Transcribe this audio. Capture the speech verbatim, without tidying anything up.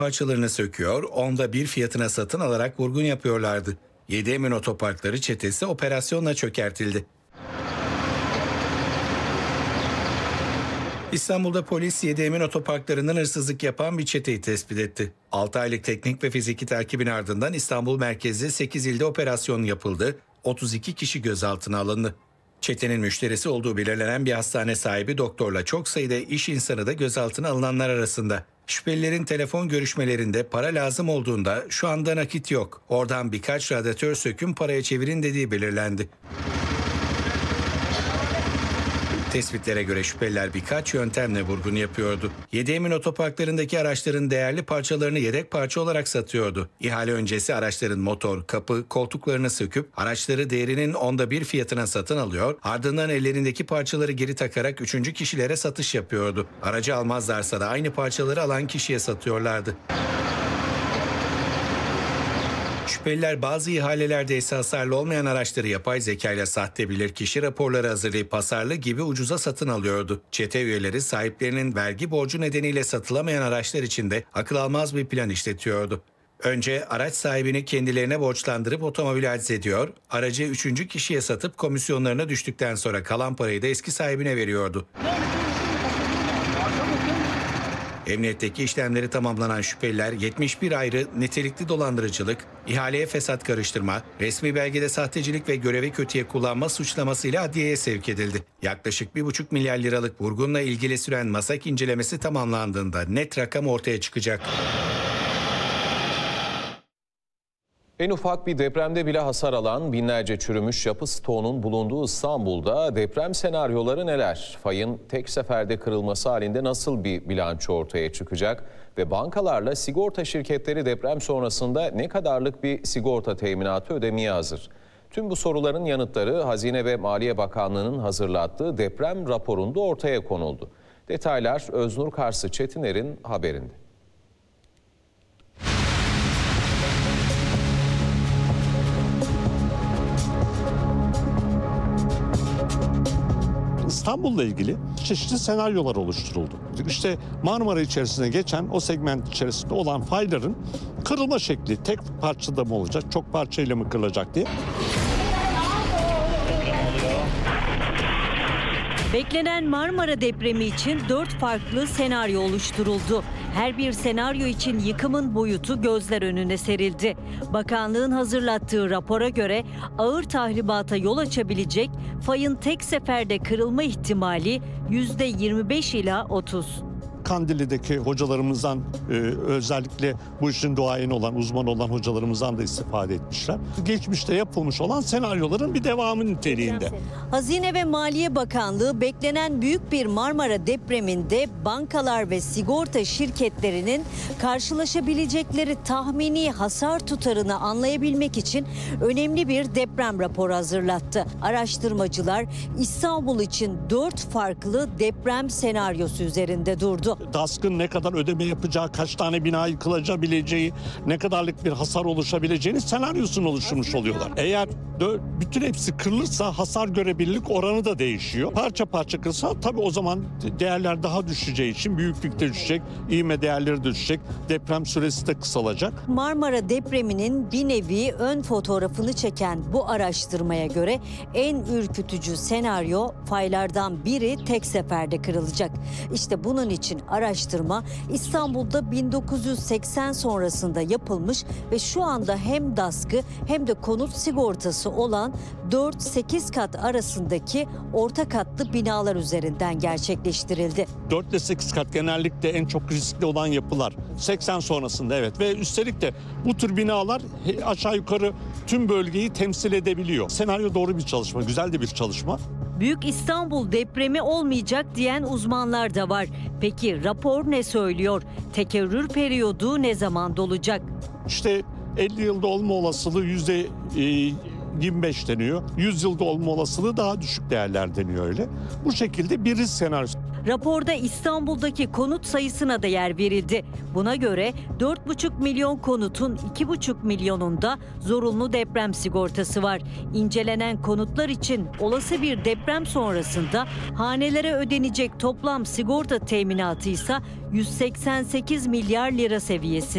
parçalarını söküyor, onda bir fiyatına satın alarak vurgun yapıyorlardı. yedi Emin Otoparkları çetesi operasyonla çökertildi. İstanbul'da polis yedi Emin Otoparklarından hırsızlık yapan bir çeteyi tespit etti. altı aylık teknik ve fiziki takibin ardından İstanbul merkezli sekiz ilde operasyon yapıldı. otuz iki kişi gözaltına alındı. Çetenin müşterisi olduğu belirlenen bir hastane sahibi doktorla çok sayıda iş insanı da gözaltına alınanlar arasında. Şüphelilerin telefon görüşmelerinde para lazım olduğunda şu anda nakit yok, oradan birkaç radyatör sökün paraya çevirin dediği belirlendi. Tespitlere göre şüpheliler birkaç yöntemle vurgun yapıyordu. yedi Emin Otoparklarındaki araçların değerli parçalarını yedek parça olarak satıyordu. İhale öncesi araçların motor, kapı, koltuklarını söküp araçları değerinin onda bir fiyatına satın alıyor, ardından ellerindeki parçaları geri takarak üçüncü kişilere satış yapıyordu. Aracı almazlarsa da aynı parçaları alan kişiye satıyorlardı. Şüpheliler bazı ihalelerde esaslarlı olmayan araçları yapay zekayla sahte bilirkişi raporları hazırlayıp hasarlı gibi ucuza satın alıyordu. Çete üyeleri sahiplerinin vergi borcu nedeniyle satılamayan araçlar için de akıl almaz bir plan işletiyordu. Önce araç sahibini kendilerine borçlandırıp otomobili haciz ediyor, aracı üçüncü kişiye satıp komisyonlarına düştükten sonra kalan parayı da eski sahibine veriyordu. Emniyetteki işlemleri tamamlanan şüpheliler yetmiş bir ayrı nitelikli dolandırıcılık, ihaleye fesat karıştırma, resmi belgede sahtecilik ve görevi kötüye kullanma suçlamasıyla adliyeye sevk edildi. Yaklaşık bir buçuk milyar liralık vurgunla ilgili süren MASAK incelemesi tamamlandığında net rakam ortaya çıkacak. En ufak bir depremde bile hasar alan binlerce çürümüş yapı stoğunun bulunduğu İstanbul'da deprem senaryoları neler? Fayın tek seferde kırılması halinde nasıl bir bilanço ortaya çıkacak? Ve bankalarla sigorta şirketleri deprem sonrasında ne kadarlık bir sigorta teminatı ödemeye hazır? Tüm bu soruların yanıtları Hazine ve Maliye Bakanlığı'nın hazırlattığı deprem raporunda ortaya konuldu. Detaylar Öznur Karsı Çetiner'in haberinde. İstanbul'la ilgili çeşitli senaryolar oluşturuldu. İşte Marmara içerisine geçen o segment içerisinde olan fayların kırılma şekli tek parçada mı olacak, çok parçayla mı kırılacak diye. Beklenen Marmara depremi için dört farklı senaryo oluşturuldu. Her bir senaryo için yıkımın boyutu gözler önüne serildi. Bakanlığın hazırlattığı rapora göre ağır tahribata yol açabilecek fayın tek seferde kırılma ihtimali yüzde yirmi beş ila otuz. Kandilli'deki hocalarımızdan e, özellikle bu işin duayeni olan, uzman olan hocalarımızdan da istifade etmişler. Geçmişte yapılmış olan senaryoların bir devamı niteliğinde. Hazine ve Maliye Bakanlığı beklenen büyük bir Marmara depreminde bankalar ve sigorta şirketlerinin karşılaşabilecekleri tahmini hasar tutarını anlayabilmek için önemli bir deprem raporu hazırlattı. Araştırmacılar İstanbul için dört farklı deprem senaryosu üzerinde durdu. DASK'ın ne kadar ödeme yapacağı, kaç tane bina yıkılabileceği, ne kadarlık bir hasar oluşabileceğini senaryosunu oluşturmuş oluyorlar. Eğer bütün hepsi kırılırsa hasar görebilirlik oranı da değişiyor. Parça parça kırılsa tabii o zaman değerler daha düşeceği için büyüklük de düşecek, ivme değerleri düşecek, deprem süresi de kısalacak. Marmara depreminin bir nevi ön fotoğrafını çeken bu araştırmaya göre en ürkütücü senaryo faylardan biri tek seferde kırılacak. İşte bunun için araştırma İstanbul'da bin dokuz yüz seksen sonrasında yapılmış ve şu anda hem DASK'ı hem de konut sigortası olan dört sekiz kat arasındaki orta katlı binalar üzerinden gerçekleştirildi. dört ile sekiz kat genellikle en çok riskli olan yapılar. seksen sonrasında evet ve üstelik de bu tür binalar aşağı yukarı tüm bölgeyi temsil edebiliyor. Senaryo doğru bir çalışma, güzel de bir çalışma. Büyük İstanbul depremi olmayacak diyen uzmanlar da var. Peki rapor ne söylüyor? Tekerrür periyodu ne zaman dolacak? İşte elli yılda olma olasılığı yüzde yirmi beş deniyor. yüz yılda olma olasılığı daha düşük değerler deniyor öyle. Bu şekilde bir risk senaryosu. Raporda İstanbul'daki konut sayısına da yer verildi. Buna göre dört buçuk milyon konutun iki buçuk milyonunda zorunlu deprem sigortası var. İncelenen konutlar için olası bir deprem sonrasında hanelere ödenecek toplam sigorta teminatı ise yüz seksen sekiz milyar lira seviyesi.